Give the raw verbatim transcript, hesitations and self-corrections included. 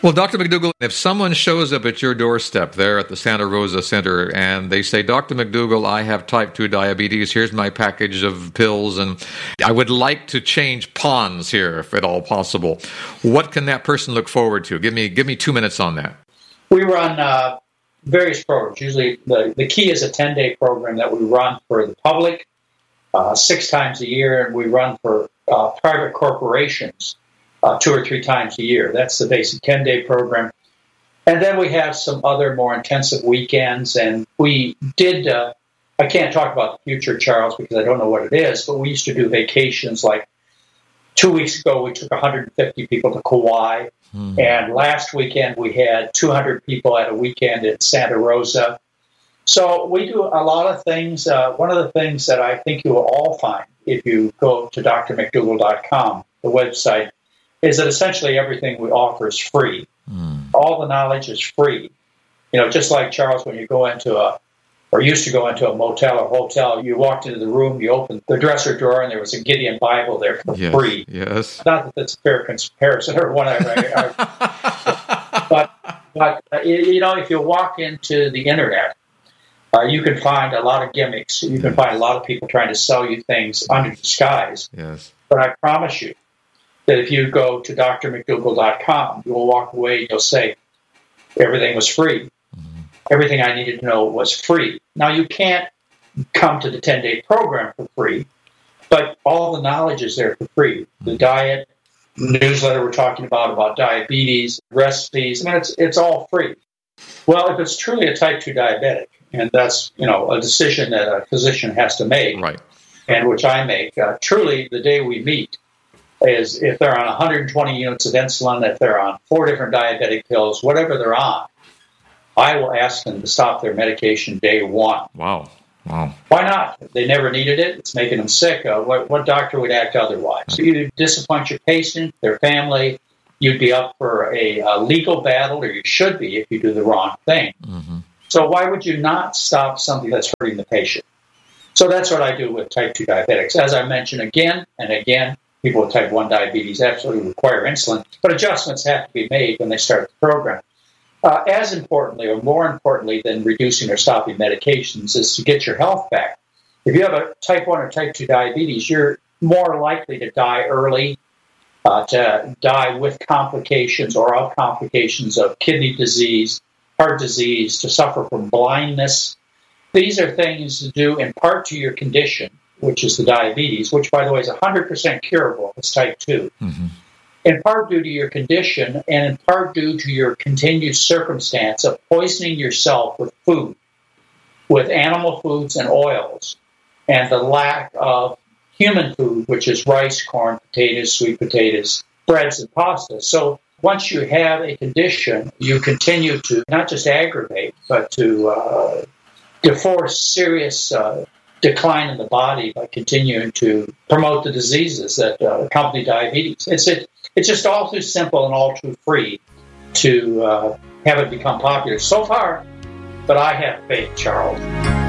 Well, Doctor McDougall, if someone shows up at your doorstep there at the Santa Rosa Center and they say, Doctor McDougall, I have type two diabetes, here's my package of pills, and I would like to change pawns here, if at all possible, what can that person look forward to? Give me give me two minutes on that. We run uh, various programs. Usually the, the key is a ten-day program that we run for the public uh, six times a year, and we run for uh, private corporations Uh, two or three times a year. That's the basic ten-day program. And then we have some other more intensive weekends. And we did, uh, I can't talk about the future, Charles, because I don't know what it is, but we used to do vacations. Like two weeks ago, we took one hundred fifty people to Kauai. Hmm. And last weekend, we had two hundred people at a weekend in Santa Rosa. So we do a lot of things. Uh, one of the things that I think you will all find if you go to D R McDougall dot com, the website, is that essentially everything we offer is free. Mm. All the knowledge is free. You know, just like, Charles, when you go into a, or used to go into a motel or hotel, you walked into the room, you opened the dresser drawer, and there was a Gideon Bible there for yes, free. Yes. Not that that's a fair comparison or one I, I, I but, but uh, you know, if you walk into the internet, uh, you can find a lot of gimmicks. You can yes. find a lot of people trying to sell you things under disguise. Yes. But I promise you, that if you go to D R McDougall dot com, you will walk away and you'll say, everything was free. Mm-hmm. Everything I needed to know was free. Now, you can't come to the ten-day program for free, but all the knowledge is there for free. The diet, newsletter we're talking about, about diabetes, recipes, I mean, it's it's all free. Well, if it's truly a type two diabetic, and that's, you know, a decision that a physician has to make, right, and which I make, uh, truly the day we meet, is if they're on one hundred twenty units of insulin, if they're on four different diabetic pills, whatever they're on, I will ask them to stop their medication day one. Wow. Wow. Why not? They never needed it. It's making them sick. Uh, what, what doctor would act otherwise? So you disappoint your patient, their family. You'd be up for a, a legal battle, or you should be if you do the wrong thing. Mm-hmm. So why would you not stop something that's hurting the patient? So that's what I do with type two diabetics. As I mentioned again and again, people with type one diabetes absolutely require insulin, but adjustments have to be made when they start the program. Uh, as importantly, or more importantly than reducing or stopping medications, is to get your health back. If you have a type one or type two diabetes, you're more likely to die early, uh, to die with complications or of complications of kidney disease, heart disease, to suffer from blindness. These are things to do in part to your condition, which is the diabetes, which, by the way, is one hundred percent curable. It's type two. Mm-hmm. In part due to your condition, and in part due to your continued circumstance of poisoning yourself with food, with animal foods and oils, and the lack of human food, which is rice, corn, potatoes, sweet potatoes, breads, and pastas. So once you have a condition, you continue to not just aggravate, but to, uh, to force serious uh, decline in the body by continuing to promote the diseases that uh, accompany diabetes. It's it, it's just all too simple and all too free to uh, have it become popular so far, but I have faith, Charles.